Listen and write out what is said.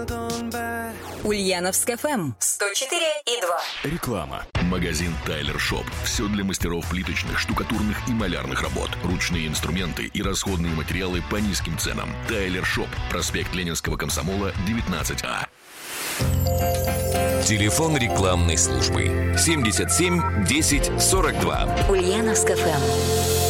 Ульяновск ФМ 104,2. Реклама. Магазин Тайлер Шоп. Все для мастеров плиточных, штукатурных и малярных работ. Ручные инструменты и расходные материалы по низким ценам. Тайлер Шоп. Проспект Ленинского комсомола, 19А. Телефон рекламной службы 77 10 42. Ульяновск ФМ.